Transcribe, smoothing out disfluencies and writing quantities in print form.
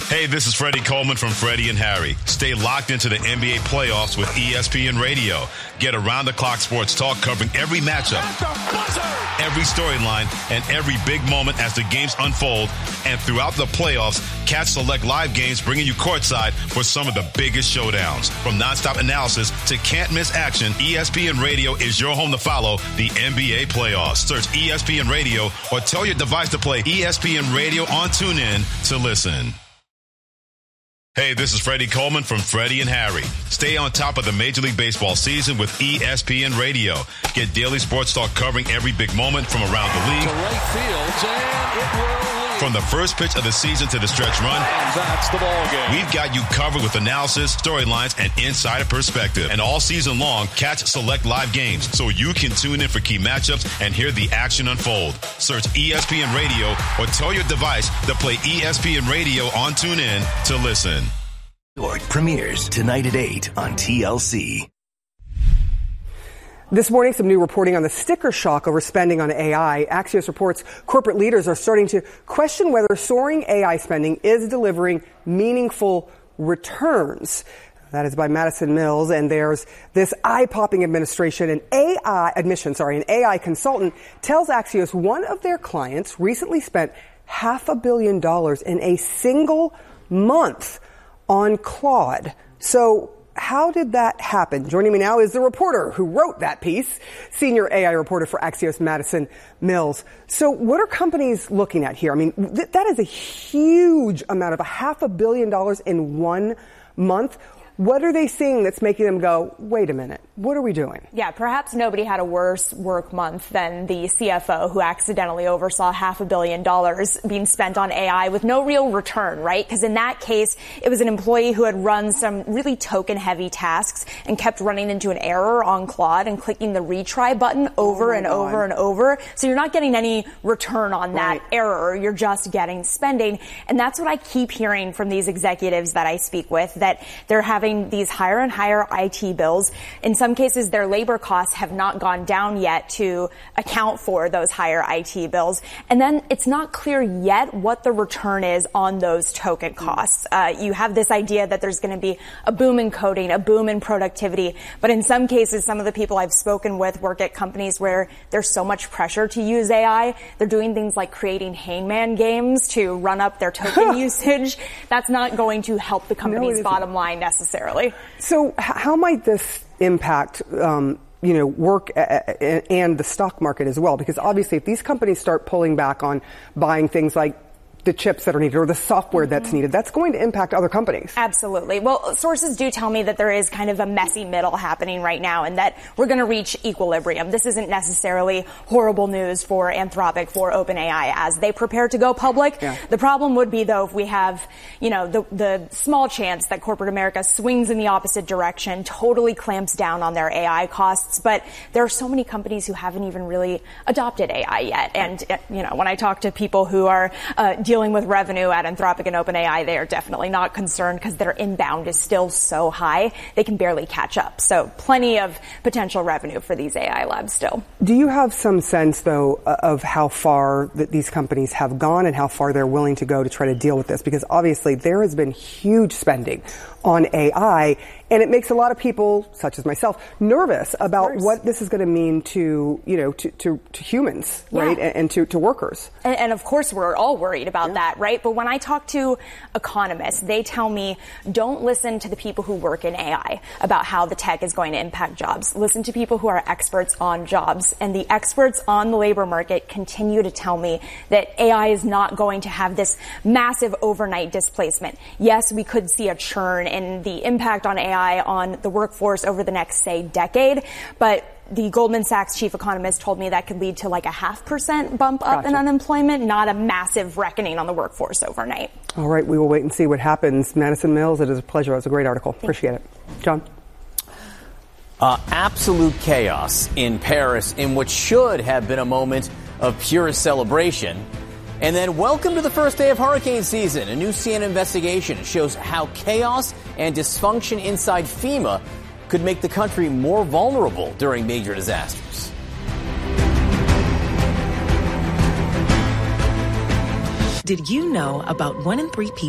Hey, this is Freddie Coleman from Freddie and Harry. Stay locked into the NBA playoffs with ESPN Radio. Get around-the-clock sports talk covering every matchup, every storyline, and every big moment as the games unfold. And throughout the playoffs, catch select live games bringing you courtside for some of the biggest showdowns. From nonstop analysis to can't-miss action, ESPN Radio is your home to follow the NBA playoffs. Search ESPN Radio or tell your device to play ESPN Radio on TuneIn to listen. Hey, this is Freddie Coleman from Freddie and Harry. Stay on top of the Major League Baseball season with ESPN Radio. Get daily sports talk covering every big moment from around the league. To right field, and it will lead. From the first pitch of the season to the stretch run. And that's the ball game. We've got you covered with analysis, storylines, and insider perspective. And all season long, catch select live games so you can tune in for key matchups and hear the action unfold. Search ESPN Radio or tell your device to play ESPN Radio on TuneIn to listen. Premieres tonight at 8 on TLC. This morning, some new reporting on the sticker shock over spending on AI. Axios reports corporate leaders are starting to question whether soaring AI spending is delivering meaningful returns. That is by Madison Mills, and there's this eye-popping admission. An AI consultant tells Axios one of their clients recently spent $500 million in a single month on Claude. So how did that happen? Joining me now is the reporter who wrote that piece, senior AI reporter for Axios, Madison Mills. So what are companies looking at here? I mean, that is a huge amount of $500 million in 1 month. What are they seeing that's making them go, wait a minute, what are we doing? Yeah, perhaps nobody had a worse work month than the CFO who accidentally oversaw $500 million being spent on AI with no real return, right? Because in that case, it was an employee who had run some really token-heavy tasks and kept running into an error on Claude and clicking the retry button over and over and over. So you're not getting any return on that error. You're just getting spending. And that's what I keep hearing from these executives that I speak with, that they're having these higher and higher IT bills. In some cases, their labor costs have not gone down yet to account for those higher IT bills. And then it's not clear yet what the return is on those token costs. You have this idea that there's going to be a boom in coding, a boom in productivity. But in some cases, some of the people I've spoken with work at companies where there's so much pressure to use AI. They're doing things like creating Hangman games to run up their token usage. That's not going to help the company's bottom line necessarily. So how might this impact, work and the stock market as well? Because obviously if these companies start pulling back on buying things like the chips that are needed or the software that's needed, that's going to impact other companies. Absolutely. Well, sources do tell me that there is kind of a messy middle happening right now and that we're going to reach equilibrium. This isn't necessarily horrible news for Anthropic, for OpenAI as they prepare to go public. Yeah. The problem would be, though, if we have, the small chance that corporate America swings in the opposite direction, totally clamps down on their AI costs. But there are so many companies who haven't even really adopted AI yet. And, when I talk to people who are dealing with revenue at Anthropic and OpenAI, they are definitely not concerned because their inbound is still so high, they can barely catch up. So plenty of potential revenue for these AI labs still. Do you have some sense, though, of how far that these companies have gone and how far they're willing to go to try to deal with this? Because obviously there has been huge spending on AI, and it makes a lot of people, such as myself, nervous about what this is going to mean to humans, right, and to workers. And of course, we're all worried about that, right? But when I talk to economists, they tell me, don't listen to the people who work in AI about how the tech is going to impact jobs. Listen to people who are experts on jobs. And the experts on the labor market continue to tell me that AI is not going to have this massive overnight displacement. Yes, we could see a churn in the impact on AI on the workforce over the next, say, decade, but the Goldman Sachs chief economist told me that could lead to like a 0.5% bump up in unemployment, not a massive reckoning on the workforce overnight. All right, we will wait and see what happens. Madison Mills, it is a pleasure. It was a great article. Appreciate it. John? Absolute chaos in Paris in what should have been a moment of purest celebration. And then welcome to the first day of hurricane season. A new CNN investigation shows how chaos and dysfunction inside FEMA could make the country more vulnerable during major disasters. Did you know about 1 in 3 people